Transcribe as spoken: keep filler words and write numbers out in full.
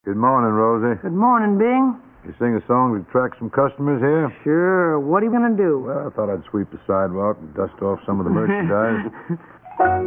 Good morning, Rosie. Good morning, Bing. You sing a song to attract some customers here? Sure. What are you going to do? Well, I thought I'd sweep the sidewalk and dust off some of the merchandise.